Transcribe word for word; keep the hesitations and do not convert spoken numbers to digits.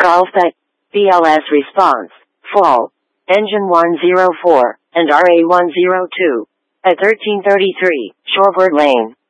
Golf at B L S response, full, engine one oh four, and R A one oh two, at thirteen thirty-three, Shorebird Lane.